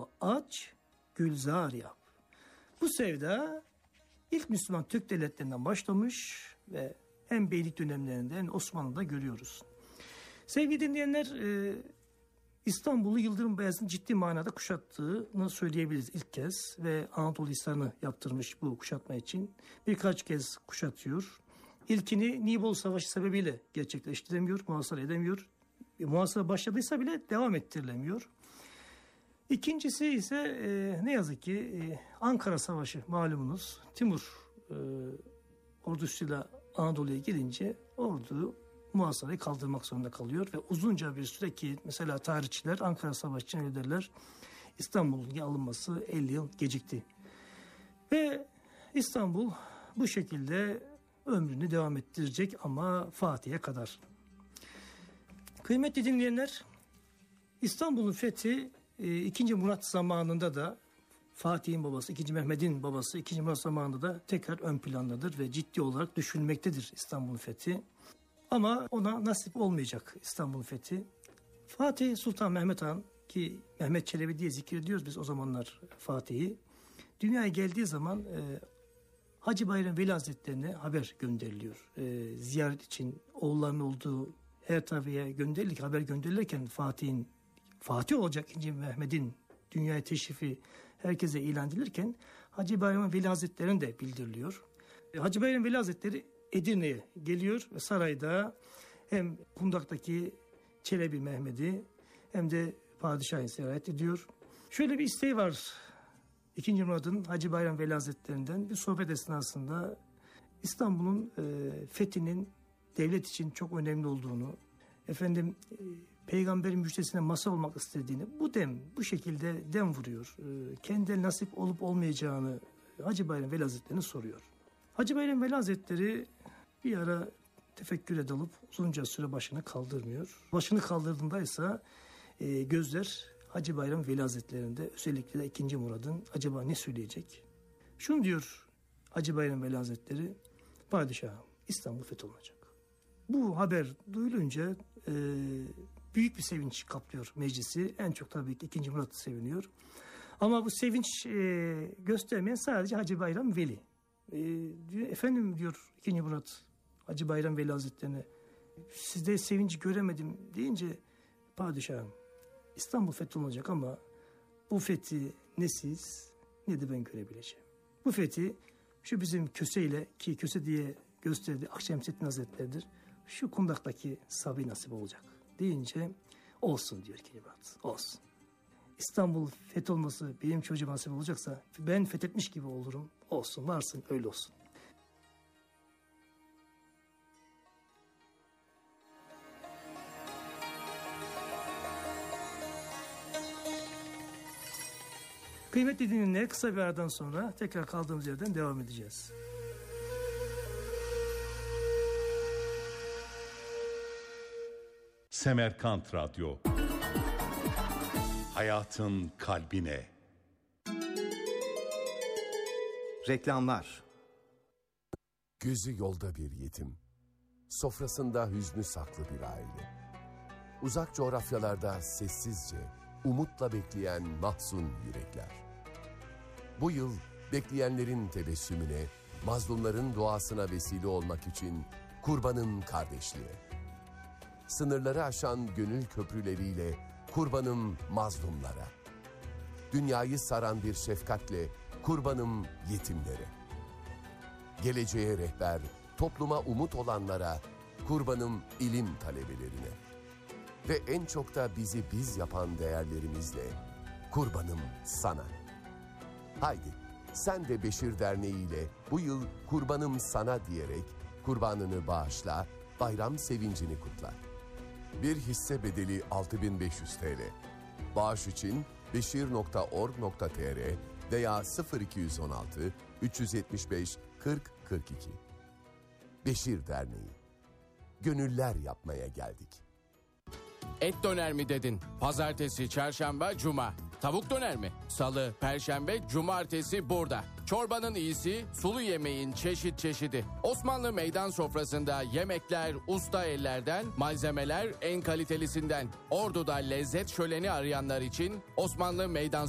İstanbul'u aç, gülzar yap. Bu sevda ilk Müslüman Türk devletlerinden başlamış ve hem beylik dönemlerinde hem Osmanlı'da görüyoruz. Sevgili dinleyenler, İstanbul'u Yıldırım Beyazıt'ın ciddi manada kuşattığını söyleyebiliriz ilk kez ve Anadolu Hisarı'nı yaptırmış bu kuşatma için. Birkaç kez kuşatıyor. İlkini Nibolu Savaşı sebebiyle gerçekleştiremiyor, muhasara edemiyor. Muhasara başladıysa bile devam ettirilemiyor. İkincisi ise ne yazık ki Ankara Savaşı malumunuz. Timur ordusuyla Anadolu'ya gelince ordu muhasarayı kaldırmak zorunda kalıyor ve uzunca bir süre ki mesela tarihçiler Ankara Savaşı için öyle derler, İstanbul'un alınması 50 yıl gecikti. Ve İstanbul bu şekilde ömrünü devam ettirecek ama Fatih'e kadar. Kıymetli dinleyenler, İstanbul'un fethi 2. Murat zamanında da Fatih'in babası, 2. Mehmet'in babası 2. Murat zamanında da tekrar ön plandadır ve ciddi olarak düşünülmektedir İstanbul'un fethi. Ama ona nasip olmayacak İstanbul'un fethi. Fatih Sultan Mehmet Han, ki Mehmet Çelebi diye zikrediyoruz biz o zamanlar Fatih'i, dünyaya geldiği zaman Hacı Bayram Veli Hazretlerine haber gönderiliyor. Ziyaret için oğullarının olduğu her tarafa gönderilir, haber gönderilirken Fatih olacak 2. Mehmet'in dünyaya teşrifi herkese ilan edilirken Hacı Bayram Veli Hazretleri'ne de bildiriliyor. Hacı Bayram Veli Hazretleri Edirne'ye geliyor ve sarayda hem Kundak'taki Çelebi Mehmet'i hem de padişahı ziyaret ediyor. Şöyle bir isteği var 2. Murad'ın Hacı Bayram Veli Hazretleri'nden. Bir sohbet esnasında İstanbul'un fethinin devlet için çok önemli olduğunu, peygamberin müjdesine mazhar olmak istediğini, bu şekilde dem vuruyor. Kendine nasip olup olmayacağını Hacı Bayram Veli Hazretleri'ne soruyor. Hacı Bayram Veli Hazretleri bir ara tefekküre dalıp uzunca süre başını kaldırmıyor. Başını kaldırdığında ise gözler Hacı Bayram Veli Hazretleri'nde, özellikle de 2. Murad'ın acaba ne söyleyecek? Şunu diyor Hacı Bayram Veli Hazretleri, padişahım İstanbul fetholunacak. Bu haber duyulunca büyük bir sevinç kaplıyor meclisi. En çok tabii ki 2. Murat seviniyor. Ama bu sevinç göstermeyen sadece Hacı Bayram Veli. Diyor, efendim diyor 2. Murat Hacı Bayram Veli Hazretlerine, sizde sevinci göremedim deyince, padişahım İstanbul fetholunacak ama bu fethi ne siz ne de ben görebileceğim. Bu fethi şu bizim Köse'yle, ki Köse diye gösterdiği Akşemseddin Hazretleri'dir, şu Kundak'taki Sabi nasip olacak deyince, olsun diyor 2. Murat, olsun. İstanbul fetholması benim çocuğuma nasip olacaksa ben fethetmiş gibi olurum. Olsun, varsın, öyle olsun. Kıymetli dinleyenler, kısa bir aradan sonra tekrar kaldığımız yerden devam edeceğiz. Semerkant Radyo, hayatın kalbine. Reklamlar. Gözü yolda bir yetim, sofrasında hüznü saklı bir aile. Uzak coğrafyalarda sessizce, umutla bekleyen mahzun yürekler. Bu yıl bekleyenlerin tebessümüne, mazlumların duasına vesile olmak için Kurbanın Kardeşliği. Sınırları aşan gönül köprüleriyle kurbanım mazlumlara. Dünyayı saran bir şefkatle kurbanım yetimlere. Geleceğe rehber, topluma umut olanlara, kurbanım ilim talebelerine. Ve en çok da bizi biz yapan değerlerimizle kurbanım sana. Haydi sen de Beşir Derneği ile bu yıl kurbanım sana diyerek kurbanını bağışla, bayram sevincini kutla. Bir hisse bedeli 6.500 TL. Bağış için beşir.org.tr veya 0216 375 40 42. Beşir Derneği. Gönüller yapmaya geldik. Et döner mi dedin? Pazartesi, çarşamba, cuma. Tavuk döner mi? Salı, perşembe, cumartesi burada. Çorbanın iyisi, sulu yemeğin çeşit çeşidi. Osmanlı meydan sofrasında yemekler usta ellerden, malzemeler en kalitelisinden. Ordu'da lezzet şöleni arayanlar için Osmanlı meydan